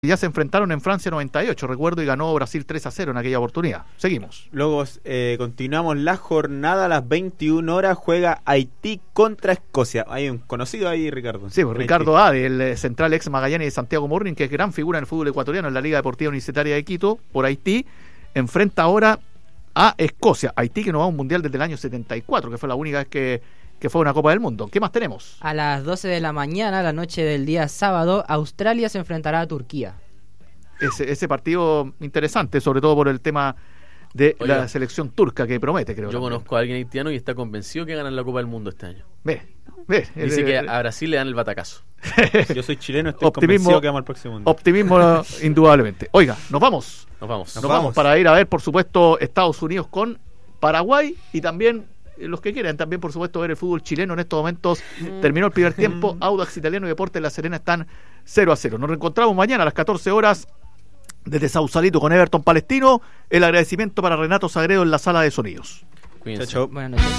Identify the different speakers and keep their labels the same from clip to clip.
Speaker 1: Ya se enfrentaron en Francia 98, recuerdo, y ganó Brasil 3-0 en aquella oportunidad. Seguimos.
Speaker 2: Luego continuamos la jornada. A las 21 horas juega Haití contra Escocia. Hay un conocido ahí, Ricardo.
Speaker 1: Sí, pues Ricardo Ade, el central ex Magallanes de Santiago Morning, que es gran figura en el fútbol ecuatoriano en la Liga Deportiva Universitaria de Quito, por Haití, enfrenta ahora a Escocia. Haití, que no va a un mundial desde el año 74, que fue la única vez que fue una Copa del Mundo. ¿Qué más tenemos?
Speaker 3: A las 12 de la mañana, la noche del día sábado, Australia se enfrentará a Turquía.
Speaker 1: Ese partido interesante, sobre todo por el tema de la selección turca que promete, creo.
Speaker 4: Yo conozco a alguien haitiano y está convencido que ganan la Copa del Mundo este año.
Speaker 1: Dice
Speaker 4: que a Brasil le dan el batacazo.
Speaker 2: Yo soy chileno, estoy convencido que vamos al próximo mundial.
Speaker 1: Optimismo indudablemente. Oiga, nos vamos para ir a ver, por supuesto, Estados Unidos con Paraguay, y también los que quieran también, por supuesto, ver el fútbol chileno en estos momentos. Terminó el primer tiempo, Audax Italiano y Deportes La Serena están 0-0. Nos reencontramos mañana a las 14 horas desde Sausalito con Everton Palestino. El agradecimiento para Renato Sagredo en la sala de sonidos.
Speaker 2: Chao.
Speaker 3: Buenas noches.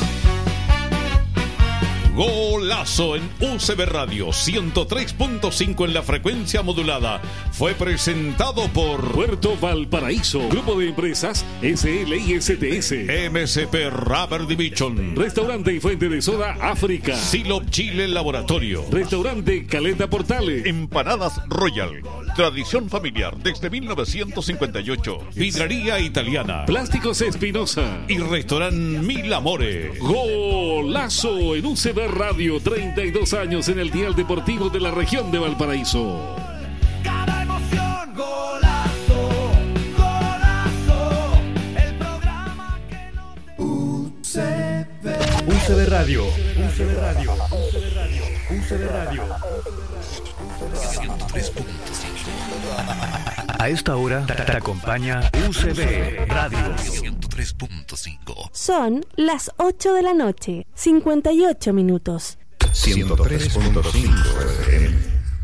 Speaker 5: Golazo en UCB Radio 103.5 en la frecuencia modulada. Fue presentado por
Speaker 6: Puerto Valparaíso, Grupo de Empresas SLISTS,
Speaker 5: MSP Rubber Division,
Speaker 6: Restaurante y Fuente de Soda África,
Speaker 5: Silop Chile Laboratorio,
Speaker 6: Restaurante Caleta Portales,
Speaker 5: Empanadas Royal, tradición familiar desde 1958, Vidrería Italiana,
Speaker 6: Plásticos Espinosa
Speaker 5: y Restaurante Mil Amores.
Speaker 6: Golazo en UCB Radio, 32 años en el dial deportivo de la región de Valparaíso.
Speaker 7: Cada emoción, golazo, el programa que no te...
Speaker 8: UCB Radio, UCB Radio, UCB Radio 103.5. A esta hora te acompaña UCB Radio 103.5.
Speaker 9: Son las 8 de la noche, 58 minutos.
Speaker 8: 103.5 FM.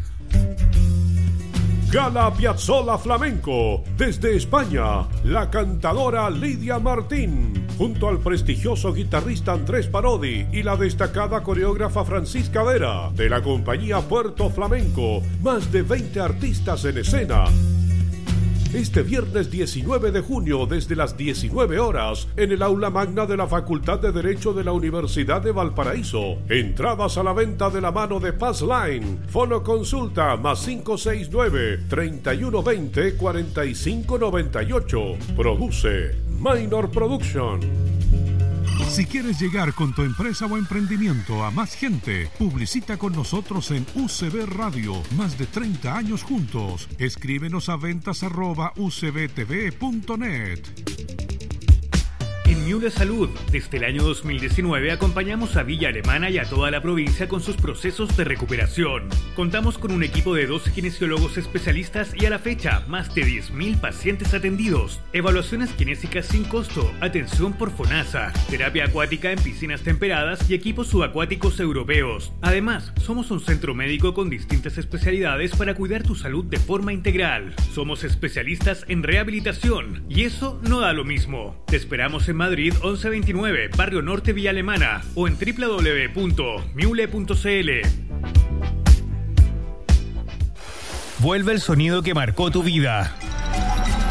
Speaker 10: Gala Piazzolla Flamenco, desde España, la cantadora Lidia Martín, junto al prestigioso guitarrista Andrés Parodi y la destacada coreógrafa Francisca Vera, de la compañía Puerto Flamenco, más de 20 artistas en escena. Este viernes 19 de junio, desde las 19 horas, en el aula magna de la Facultad de Derecho de la Universidad de Valparaíso. Entradas a la venta de la mano de Passline. Fono consulta más 569-3120-4598. Produce Minor Production.
Speaker 11: Si quieres llegar con tu empresa o emprendimiento a más gente, publicita con nosotros en UCB Radio. Más de 30 años juntos. Escríbenos a ventas@ucbtv.net.
Speaker 8: En Miule Salud, desde el año 2019 acompañamos a Villa Alemana y a toda la provincia con sus procesos de recuperación. Contamos con un equipo de 12 kinesiólogos especialistas y a la fecha más de 10.000 pacientes atendidos. Evaluaciones kinésicas sin costo, atención por FONASA, terapia acuática en piscinas temperadas y equipos subacuáticos europeos. Además, somos un centro médico con distintas especialidades para cuidar tu salud de forma integral. Somos especialistas en rehabilitación y eso no da lo mismo. Te esperamos en Madrid 1129, Barrio Norte, Villa Alemana, o en www.miule.cl.
Speaker 12: Vuelve el sonido que marcó tu vida.